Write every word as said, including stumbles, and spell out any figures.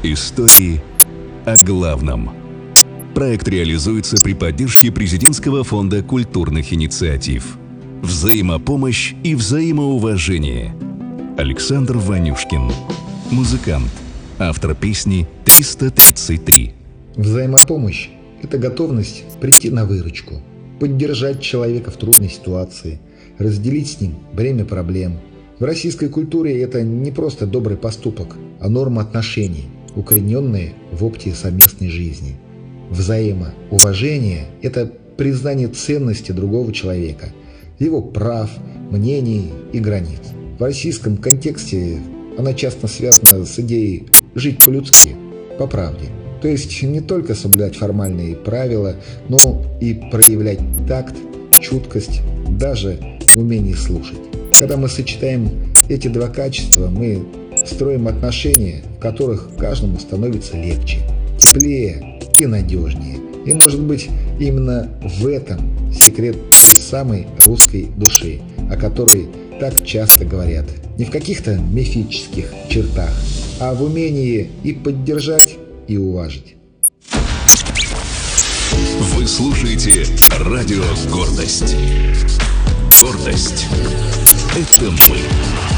Истории о главном. Проект реализуется при поддержке Президентского фонда культурных инициатив. Взаимопомощь и взаимоуважение. Александр Ванюшкин. Музыкант. Автор песни триста тридцать три. Взаимопомощь – это готовность прийти на выручку, поддержать человека в трудной ситуации, разделить с ним бремя проблем. В российской культуре это не просто добрый поступок, а норма отношений, укорененные в опыте совместной жизни. Взаимоуважение – это признание ценности другого человека, его прав, мнений и границ. В российском контексте она часто связана с идеей жить по-людски, по правде. То есть не только соблюдать формальные правила, но и проявлять такт, чуткость, даже умение слушать. Когда мы сочетаем эти два качества, мы строим отношения, в которых каждому становится легче, теплее и надежнее. И, может быть, именно в этом секрет самой русской души, о которой так часто говорят. Не в каких-то мифических чертах, а в умении и поддержать, и уважить. Вы слушаете радио «Гордость». Гордость – это мы.